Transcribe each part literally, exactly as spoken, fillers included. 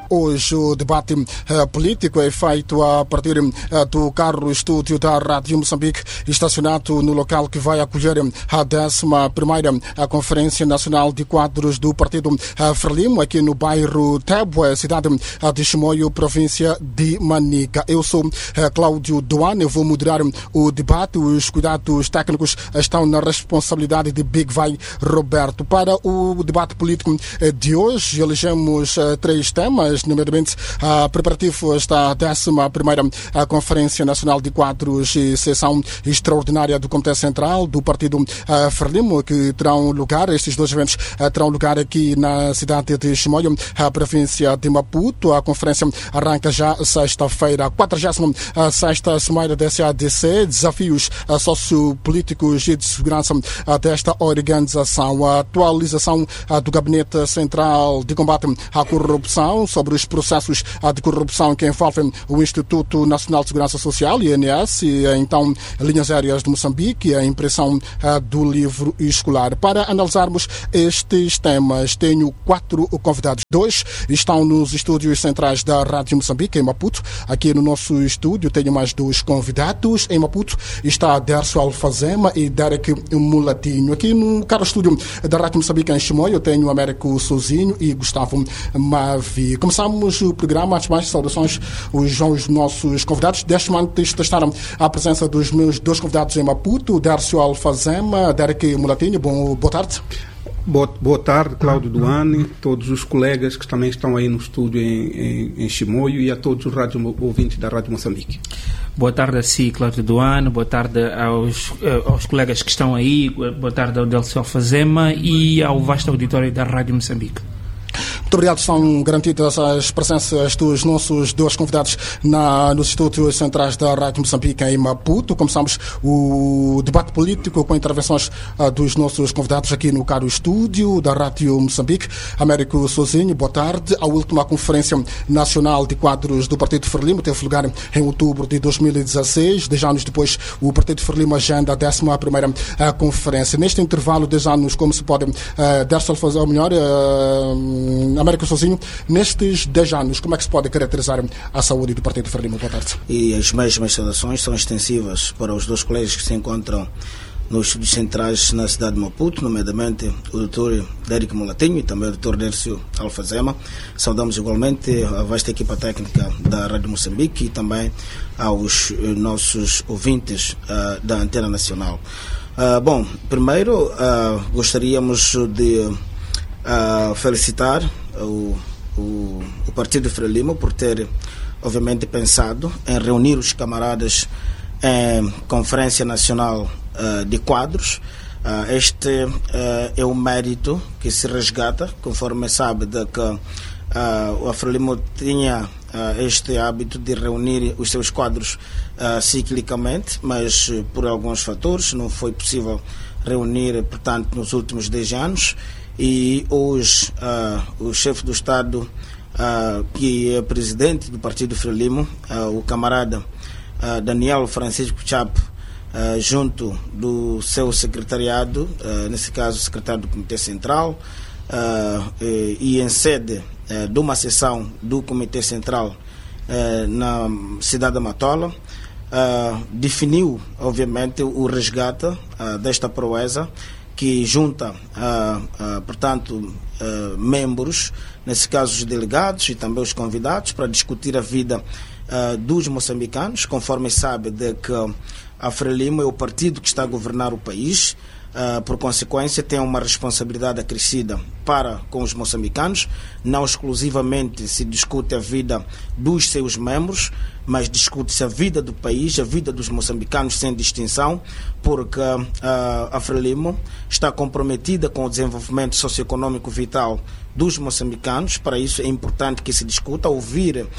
Hoje o debate uh, político é feito a partir uh, do carro estúdio da Rádio Moçambique, estacionado no local que vai acolher a décima primeira Conferência Nacional de Quadros do Partido uh, Frelimo, aqui no bairro Tébua, cidade uh, de Chimoio, província de Manica. Eu sou uh, Cláudio Duane, eu vou moderar o debate. Os cuidados técnicos estão na responsabilidade de Big Vai Roberto. Para o debate político uh, de hoje, elegemos uh, três temas, nomeadamente uh, preparativos da décima primeira uh, Conferência Nacional de Quadros e sessão extraordinária do Comitê Central do Partido uh, Frelimo, que terão lugar, estes dois eventos uh, terão lugar aqui na cidade de Chimoio, a província de Maputo. A conferência arranca já sexta-feira, a quadragésima sexta Cimeira da S A D C, desafios uh, sociopolíticos e de segurança uh, desta organização, a atualização uh, do Gabinete Central de Combate à Corrupção, sobre os processos uh, de corrupção que envolvem o Instituto Nacional de Segurança Social, I N S, e então linhas aéreas de Moçambique e a impressão uh, do livro escolar. Para analisarmos estes temas, tenho quatro convidados. Dois estão nos estúdios centrais da Rádio Moçambique, em Maputo. Aqui no nosso estúdio tenho mais dois convidados. Em Maputo está Dércio Alfazema e Derek Mulatinho. Aqui no caro estúdio da Rádio Moçambique, em Chimoio, eu tenho Américo Sozinho e Gustavo Mavi. Começamos o programa. Antes de mais, saudações aos nossos convidados. Deixe-me antes testar a presença dos meus dois convidados em Maputo, Dércio Alfazema, Derek Mulatinho. Bom, boa tarde. Boa, boa tarde, Cláudio Duane, todos os colegas que também estão aí no estúdio em, em, em Chimoio e a todos os rádio, ouvintes da Rádio Moçambique. Boa tarde a si, Cláudio Duane, boa tarde aos, aos colegas que estão aí, boa tarde ao Dércio Alfazema e ao vasto auditório da Rádio Moçambique. Muito obrigado. Estão garantidas as presenças dos nossos dois convidados na, nos estúdios centrais da Rádio Moçambique em Maputo. Começamos o debate político com intervenções uh, dos nossos convidados aqui no caro estúdio da Rádio Moçambique. Américo Sozinho, boa tarde. A última Conferência Nacional de Quadros do Partido Frelimo teve lugar em outubro de dois mil e dezasseis. Dez anos depois, o Partido Frelimo agenda a décima primeira uh, Conferência. Neste intervalo, dez anos, como se pode uh, dar-se a fazer o melhor... Uh, Américo Sozinho, nestes dez anos, como é que se pode caracterizar a saúde do Partido Frelimo? Boa tarde. E as mesmas saudações são extensivas para os dois colegas que se encontram nos estúdios centrais na cidade de Maputo, nomeadamente o doutor Derek Mulatinho e também o doutor Dércio Alfazema. Saudamos igualmente a vasta equipa técnica da Rádio Moçambique e também aos nossos ouvintes uh, da Antena Nacional. Uh, bom, primeiro uh, gostaríamos de uh, felicitar O, o, o Partido Frelimo por ter, obviamente, pensado em reunir os camaradas em Conferência Nacional uh, de Quadros. Uh, este uh, é um mérito que se resgata, conforme sabe, de que uh, o Frelimo tinha uh, este hábito de reunir os seus quadros uh, ciclicamente, mas uh, por alguns fatores não foi possível reunir, portanto, nos últimos dez anos. E hoje uh, o chefe do Estado, uh, que é presidente do Partido Frelimo, uh, o camarada uh, Daniel Francisco Chapo, uh, junto do seu secretariado, uh, nesse caso o secretário do Comitê Central, uh, e, e em sede uh, de uma sessão do Comitê Central uh, na cidade de Matola, uh, definiu, obviamente, o resgate uh, desta proeza, que junta, uh, uh, portanto, uh, membros, nesse caso os delegados e também os convidados, para discutir a vida uh, dos moçambicanos, conforme sabe de que a Frelimo é o partido que está a governar o país, uh, por consequência tem uma responsabilidade acrescida para com os moçambicanos. Não exclusivamente se discute a vida dos seus membros, mas discute-se a vida do país, a vida dos moçambicanos sem distinção, porque uh, a Frelimo está comprometida com o desenvolvimento socioeconômico vital dos moçambicanos. Para isso é importante que se discuta, ouvir uh,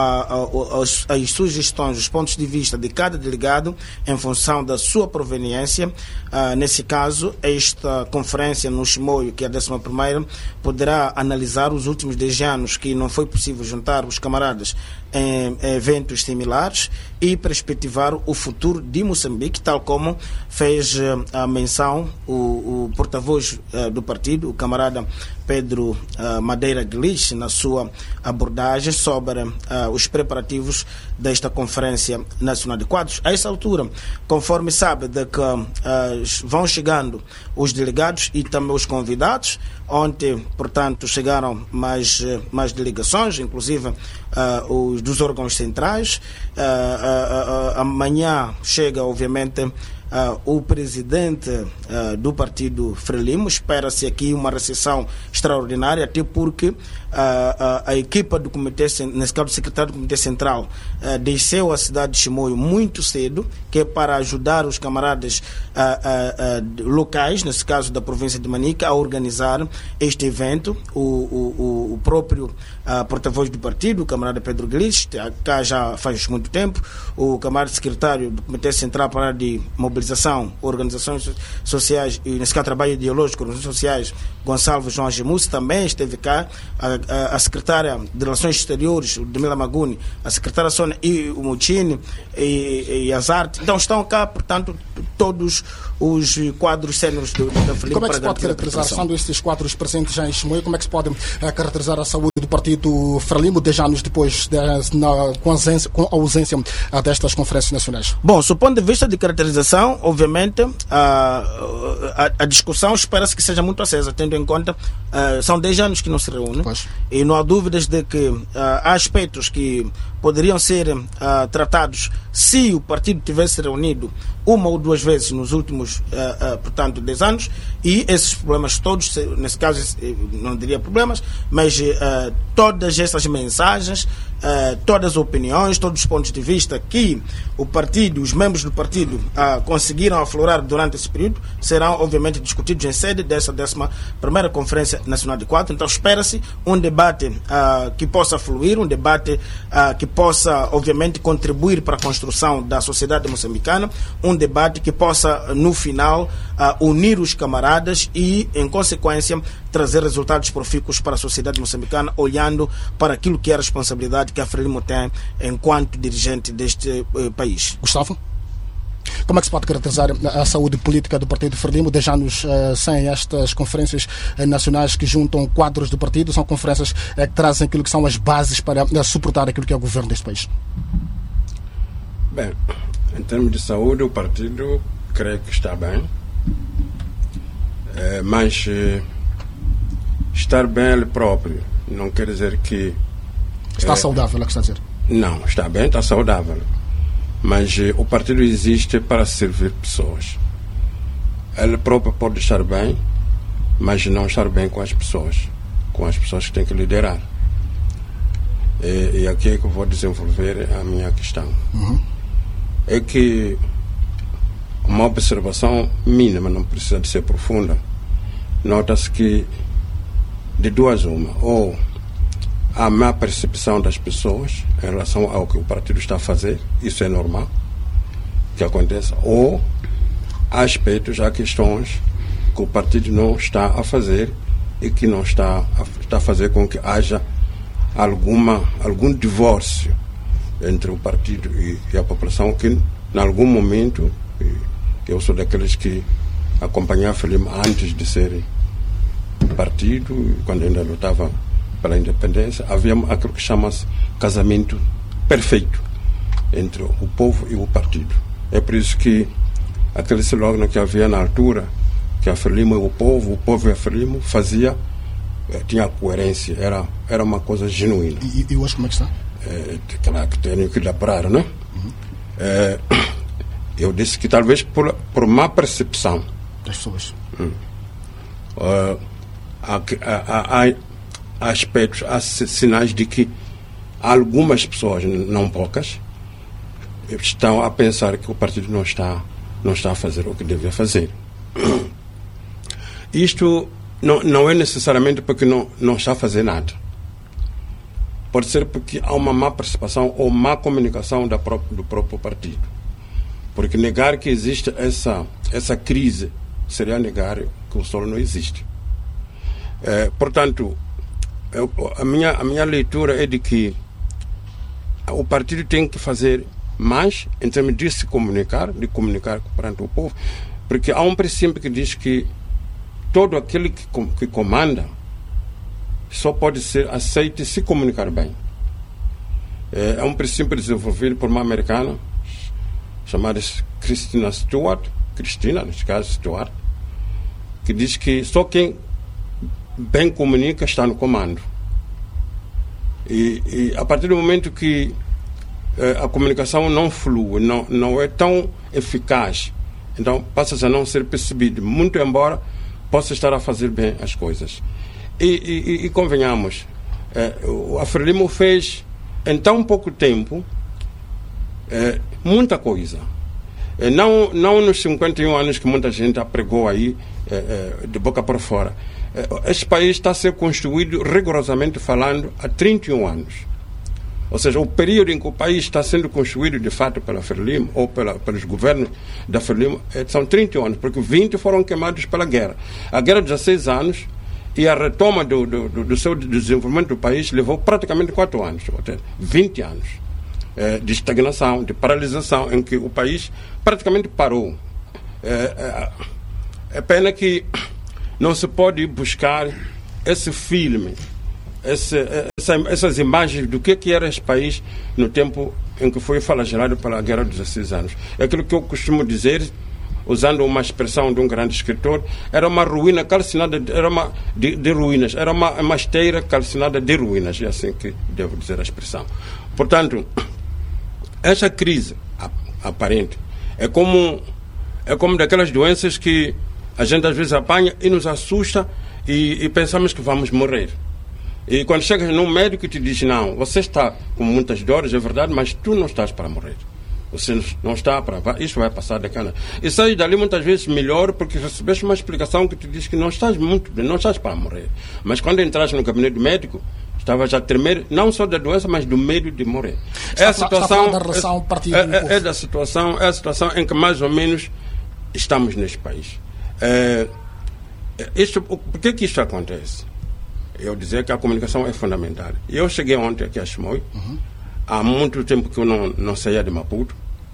uh, as, as sugestões, os pontos de vista de cada delegado em função da sua proveniência. Uh, nesse caso, esta conferência no Chimoio, que é a décima primeira, poderá analisar os últimos dez anos que não foi possível juntar os camaradas em eventos similares e perspectivar o futuro de Moçambique, tal como fez uh, a menção o, o porta-voz uh, do partido, o camarada Pedro uh, Madeira Guilherme, na sua abordagem sobre uh, os preparativos desta Conferência Nacional de Quadros. A essa altura, conforme sabe, de que uh, vão chegando os delegados e também os convidados. Ontem, portanto, chegaram mais, mais delegações, inclusive uh, os dos órgãos centrais. Uh, uh, uh, amanhã chega, obviamente, Uh, o presidente uh, do partido Frelimo. Espera-se aqui uma recepção extraordinária, até porque uh, uh, a equipa do comitê, nesse caso o secretário do Comitê Central, uh, desceu a cidade de Chimoio muito cedo, que é para ajudar os camaradas uh, uh, uh, locais, nesse caso da província de Manica, a organizar este evento. O, o, o próprio uh, porta-voz do partido, o camarada Pedro Guilherme, cá já faz muito tempo, o camarada secretário do Comitê Central para de mobilização, organizações sociais e nesse caso trabalho ideológico, organizações sociais, Gonçalves João Gemus também esteve cá, a, a, a secretária de Relações Exteriores, Demila Maguni, a secretária Sônia e o Mucini e, e as artes, então estão cá, portanto, todos os quadros séniores do, da Frelimo. Como é que se pode caracterizar, sendo estes quadros presentes já em Chimoio, como é que se pode uh, caracterizar a saúde do partido Frelimo dez anos depois, de, na, com, a ausência, com a ausência uh, destas conferências nacionais? Bom, do ponto de vista de caracterização, obviamente, a, a, a discussão espera-se que seja muito acesa, tendo em conta uh, são dez anos que não se reúne, pois. E não há dúvidas de que uh, há aspectos que poderiam ser uh, tratados se o partido tivesse reunido uma ou duas vezes nos últimos, uh, uh, portanto, dez anos, e esses problemas todos, nesse caso, não diria problemas, mas uh, todas essas mensagens, uh, todas as opiniões, todos os pontos de vista que o partido, os membros do partido uh, conseguiram aflorar durante esse período, serão, obviamente, discutidos em sede dessa décima primeira Conferência Nacional de Quadros. Então, espera-se um debate uh, que possa fluir, um debate uh, que possa, obviamente, contribuir para a construção da sociedade moçambicana, um debate que possa, no final, uh, unir os camaradas e, em consequência, trazer resultados profícuos para a sociedade moçambicana, olhando para aquilo que é a responsabilidade que a Frelimo tem enquanto dirigente deste uh, país. Gustavo? Como é que se pode caracterizar a saúde política do partido Frelimo dez anos uh, sem estas conferências uh, nacionais que juntam quadros do partido? São conferências uh, que trazem aquilo que são as bases para uh, suportar aquilo que é o governo deste país. Bem, em termos de saúde, o partido creio que está bem, é, mas é, estar bem ele próprio não quer dizer que... Está é, saudável, é o que está a dizer? Não, está bem, está saudável. Mas eh, o partido existe para servir pessoas. Ele próprio pode estar bem, mas não estar bem com as pessoas, com as pessoas que tem que liderar. E, e aqui é que eu vou desenvolver a minha questão. Uhum. É que uma observação mínima, não precisa de ser profunda, nota-se que de duas uma, ou a má percepção das pessoas em relação ao que o partido está a fazer, isso é normal que aconteça, ou há aspectos, há questões que o partido não está a fazer e que não está a, está a fazer com que haja alguma, algum divórcio entre o partido e, e a população, que em algum momento, eu sou daqueles que acompanhava a Frelimo antes de ser partido, quando ainda lutava pela independência, havia aquilo que chama-se casamento perfeito entre o povo e o partido. É por isso que aquele slogan que havia na altura, que a Frelimo é o povo, o povo é a Frelimo, fazia, tinha coerência, era, era uma coisa genuína. E, e hoje como é que está? É, claro que tenho que elaborar, não é? Uhum. É, eu disse que talvez por, por má percepção das pessoas. Hum, uh, há, há, há, há aspectos, há sinais de que algumas pessoas, não poucas, estão a pensar que o partido não está, não está a fazer o que devia fazer. Isto não, não é necessariamente porque não, não está a fazer nada. Pode ser porque há uma má participação ou má comunicação da própria, do próprio partido. Porque negar que existe essa, essa crise seria negar que o solo não existe. É, portanto, eu, a, minha, a minha leitura é de que o partido tem que fazer mais em termos de se comunicar, de comunicar perante o povo, porque há um princípio que diz que todo aquele que, que comanda só pode ser aceito se comunicar bem. É um princípio desenvolvido por uma americana chamada Christina Stewart, Cristina, neste caso Stewart, que diz que só quem bem comunica está no comando. E, e a partir do momento que eh, a comunicação não flui, não, não é tão eficaz, então passa a não ser percebido, muito embora possa estar a fazer bem as coisas. E, e, e convenhamos, eh, a Frelimo fez em tão pouco tempo eh, muita coisa. Eh, não, não nos cinquenta e um anos que muita gente apregou aí, eh, eh, de boca para fora. Eh, este país está a ser construído, rigorosamente falando, há trinta e um anos. Ou seja, o período em que o país está sendo construído de fato pela Frelimo ou pela, pelos governos da Frelimo eh, são trinta e um anos, porque vinte foram queimados pela guerra. A guerra de dezesseis anos e a retoma do, do, do seu desenvolvimento do país levou praticamente quatro anos, vinte anos eh, de estagnação, de paralisação, em que o país praticamente parou. É, é, é pena que não se pode buscar esse filme, esse, essa, essas imagens do que, que era esse país no tempo em que foi flagelado pela guerra dos dezesseis anos. É aquilo que eu costumo dizer, usando uma expressão de um grande escritor, era uma ruína calcinada, era uma de, de ruínas, era uma, uma esteira calcinada de ruínas, é assim que devo dizer a expressão. Portanto, essa crise aparente é como, é como daquelas doenças que a gente às vezes apanha e nos assusta e, e pensamos que vamos morrer. E quando chegas num médico e te diz, não, você está com muitas dores, é verdade, mas tu não estás para morrer. Você não está para... Isso vai passar da cana. E sai dali muitas vezes melhor porque recebeste uma explicação que te diz que não estás muito bem, não estás para morrer. Mas quando entras no gabinete médico, estavas a tremer, não só da doença, mas do medo de morrer. Está é a situação, da relação partido é, é, é da situação, é a situação em que mais ou menos estamos neste país. É, isto, por que que isto acontece? Eu dizer que a comunicação é fundamental. Eu cheguei ontem aqui a Chimoio, uhum. Há muito tempo que eu não, não saía de Maputo,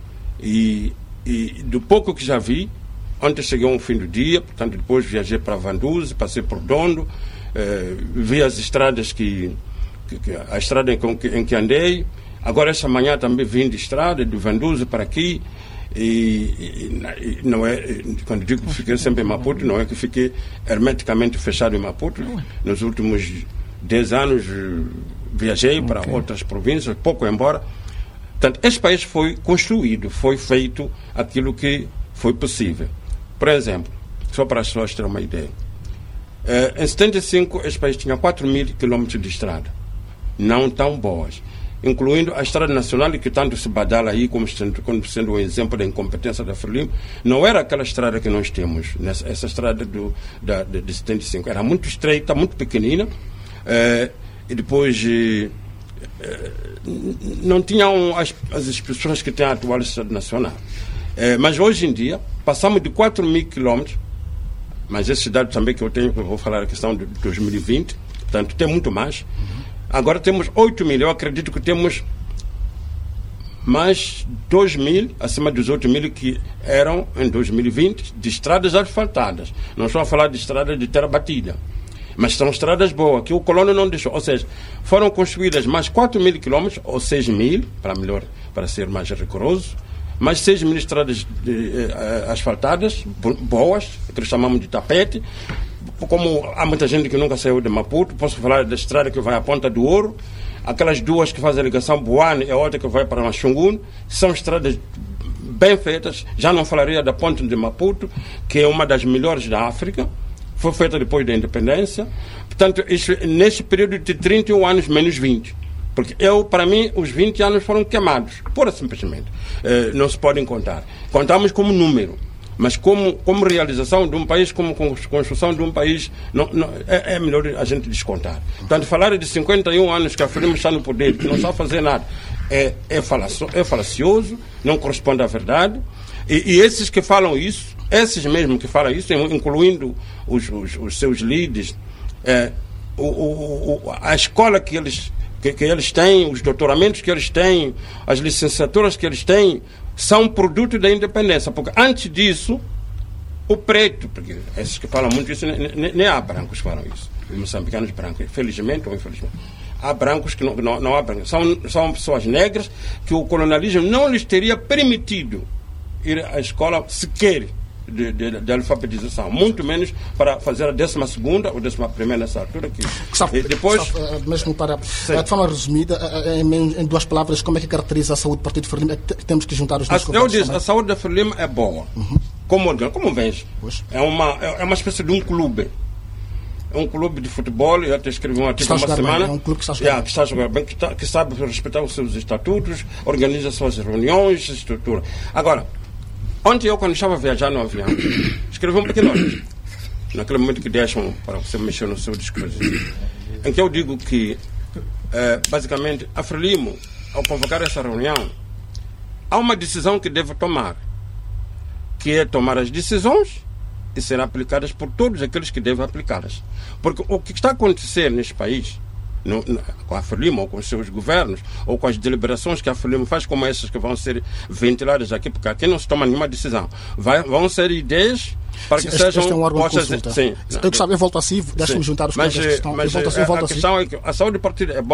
e, e do pouco que já vi, ontem cheguei um fim do dia, portanto depois viajei para Vanduze, passei por Dondo, eh, vi as estradas que, que, que a estrada em que, em que andei, agora esta manhã também vim de estrada, de Vanduze para aqui, e, e, e não é, quando digo que fiquei sempre em Maputo, não é que fiquei hermeticamente fechado em Maputo. Nos últimos dez anos viajei para okay. outras províncias, pouco embora. Portanto, este país foi construído, foi feito aquilo que foi possível. Por exemplo, só para as pessoas terem uma ideia, eh, em setenta e cinco este país tinha quatro mil quilómetros de estrada, não tão boas, incluindo a Estrada Nacional, que tanto se badala aí como sendo, como sendo um exemplo da incompetência da Frelimo. Não era aquela estrada que nós temos, nessa, essa estrada do, da, de, de setenta e cinco. Era muito estreita, muito pequenina, eh, e depois eh, eh, não tinham as, as expressões que tem a atual Estrada Nacional. Eh, mas hoje em dia, passamos de quatro mil quilómetros, mas esse dado também que eu tenho, que eu vou falar a questão de dois mil e vinte, portanto tem muito mais. Agora temos oito mil, eu acredito que temos mais dois mil, acima dos oito mil que eram em dois mil e vinte, de estradas asfaltadas. Não estou a falar de estradas de terra batida, mas são estradas boas, que o colono não deixou. Ou seja, foram construídas mais quatro mil quilómetros, ou seis mil, para melhor, para ser mais rigoroso, mais seis mil estradas de, eh, asfaltadas, boas, que chamamos de tapete. Como há muita gente que nunca saiu de Maputo, posso falar da estrada que vai à Ponta do Ouro, aquelas duas que fazem a ligação Boane e a outra que vai para Machungun, são estradas bem feitas. Já não falaria da Ponte de Maputo, que é uma das melhores da África, foi feita depois da independência. Portanto, isso, nesse período de trinta e um anos menos vinte, porque eu, para mim, os vinte anos foram queimados, pura simplesmente, eh, não se podem contar. Contamos como número, mas como, como realização de um país, como construção de um país, não, não, é, é melhor a gente descontar. Portanto, falar de cinquenta e um anos que a Frelimo está no poder, que não está a fazer nada, é, é, falacio, é falacioso, não corresponde à verdade. E, e esses que falam isso, esses mesmos que falam isso, incluindo os, os, os seus líderes, é, o, o, o, a escola que eles, que, que eles têm, os doutoramentos que eles têm, as licenciaturas que eles têm, são produto da independência, porque antes disso, o preto, porque esses que falam muito isso, nem, nem há brancos que falam isso. moçambicanos brancos, felizmente ou infelizmente. Há brancos que não, não, não há brancos. São, são pessoas negras que o colonialismo não lhes teria permitido ir à escola sequer de, de, de alfabetização, muito menos para fazer a décima segunda ou décima primeira nessa altura. Que, sabe, e depois, sabe, mesmo para, de forma resumida, em, em duas palavras, como é que caracteriza a saúde do Partido Frelimo? É que temos que juntar os dois. Eu disse, a saúde da Frelimo é boa. Uhum. Como, como vens? É uma, é uma espécie de um clube. É um clube de futebol, eu até escrevi um artigo uma semana. Bem, é um clube que está a jogar, yeah, que está a jogar bem, que, está, que sabe respeitar os seus estatutos, organiza suas reuniões, estrutura. Agora, ontem eu, quando estava a viajar no avião, escrevi um pequeno artigo, naquele momento que deixam para você mexer no seu discurso, em que eu digo que, eh, basicamente, a Frelimo, ao convocar essa reunião, há uma decisão que deve tomar, que é tomar as decisões e serão aplicadas por todos aqueles que devem aplicá-las. Porque o que está a acontecer neste país, no, no, com a Frelimo, ou com os seus governos, ou com as deliberações que a Frelimo faz, como essas que vão ser ventiladas aqui, porque aqui não se toma nenhuma decisão. Vai, vão ser ideias para que este, sejam... Este é um órgão postas, de consulta. Sim. Eu, sabe, eu volto assim, deixa-me juntar os mas, colegas que estão... Mas eu volto assim, a, eu volto a assim. questão é que a saúde do partido é